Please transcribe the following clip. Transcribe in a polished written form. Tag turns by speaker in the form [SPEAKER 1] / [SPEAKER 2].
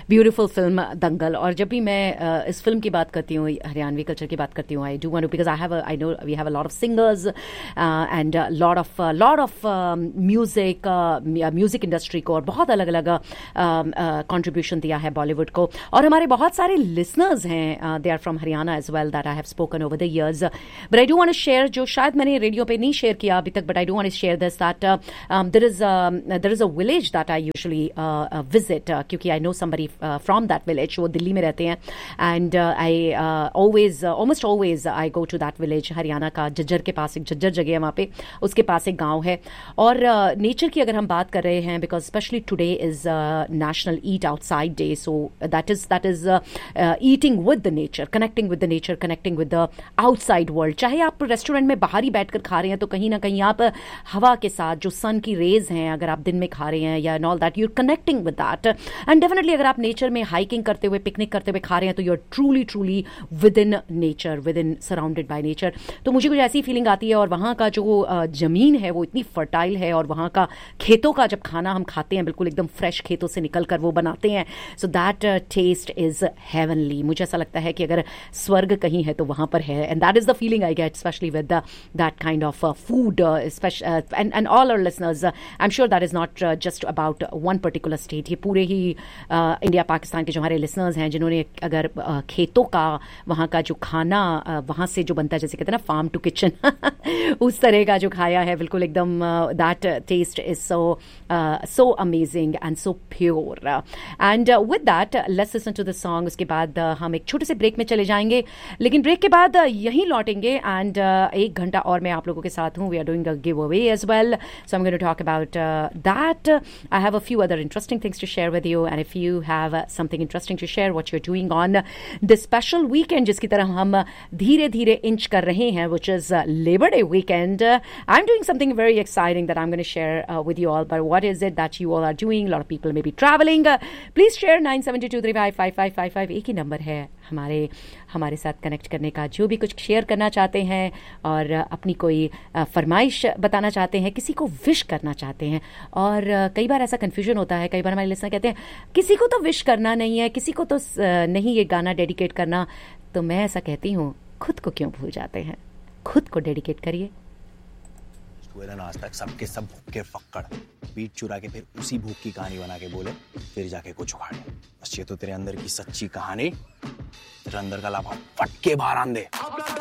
[SPEAKER 1] Beautiful film दंगल। और जब भी मैं इस फिल्म की बात करती हूँ, हरियाणवी कल्चर की बात करती हूँ, I do want to, because I know we have a lot of singers and lot of music industry को, और बहुत अलग अलग कंट्रीब्यूशन दिया है बॉलीवुड को। और हमारे बहुत सारे लिसनर्स हैं, they are from Haryana as well, that I have spoken over the years. But I do want to share, जो शायद मैंने रेडियो पे नहीं शेयर किया अभी तक, but I do want to share this, that there is a village that I usually visit, क्योंकि I know somebody from that village, वो दिल्ली में रहते हैं, and I almost always I go to that village. Haryana का झज्जर के पास, एक झज्जर जगह है वहाँ पे, उसके पास एक गाँव है। और नेचर की अगर हम बात कर रहे हैं, because specially today is national eat outside day, so that is eating with the nature, connecting with the nature, connecting with the outside world. चाहे आप रेस्टोरेंट में बाहर ही बैठकर खा रहे हैं, तो कहीं ना कहीं आप हवा के साथ, जो सन की रेज हैं, अगर आप दिन में खा रहे हैं या and all that, you are connecting with that. And definitely अगर आप नेचर में हाइकिंग करते हुए, पिकनिक करते हुए खा रहे हैं, तो you are truly with in nature, with in surrounded by nature. तो मुझे कुछ ऐसी फीलिंग आती है। और वहाँ का जो जमीन है वो इतनी फर्टाइल है, और वहाँ का खेतों का जब खाना हम खाते हैं, बिल्कुल एकदम फ्रेश खेतों से निकल कर वो बनाते हैं, so that test is heavenly. मुझे ऐसा लगता है कि अगर स्वर्ग कहीं है तो वहाँ पर है, and that is the feeling I get, specially with that kind of food, and all our listeners, I am sure that is not just about one particular state. ये पूरे ही इंडिया पाकिस्तान के जो हमारे लिसनर्स हैं, जिन्होंने अगर खेतों का, वहाँ का जो खाना, वहाँ से जो बनता है, जैसे कहते हैं ना फार्म टू किचन, उस तरह का जो खाया है, बिल्कुल एकदम that test is so amazing and so pure. And with that let's listen to the song. उसके बाद हम एक छोटे से ब्रेक में चले जाएंगे, लेकिन ब्रेक के बाद यहीं लौटेंगे, एंड 1 घंटा और मैं आप लोगों के साथ हूँ। We are doing a give away as well, so I am going to talk about that. I have a few other interesting things to share with you, and if you have something interesting to share what you're doing on this special weekend, जिसकी तरह हम धीरे धीरे inch कर रहे हैं, which is Labor Day weekend, I'm doing something very exciting that I'm going to share with you all. But what is it that you all are doing? A lot of people may be traveling. Please share 9722355555. एक ही number है हमारे साथ connect करने का। जो भी कुछ share करना चाहते हैं और अपनी कोई फरमाइश बताना चाहते हैं, किसी को विश करना चाहते हैं, और कई बार ऐसा कन्फ्यूजन होता है, कई बार हमारे लिसनर कहते हैं किसी को तो विश करना नहीं है, किसी को तो नहीं ये गाना डेडिकेट करना, तो मैं ऐसा कहती हूँ, खुद को क्यों भूल जाते हैं? खुद को डेडिकेट करिए।
[SPEAKER 2] आज तक सबके सब भूख के फक्कड़ पीठ चुरा के फिर उसी भूख की कहानी बना के बोले, फिर जाके कुछ उखाड़े। बस ये तो तेरे अंदर की सच्ची कहानी, तेरे अंदर का लाभा फट के बाहर आन दे।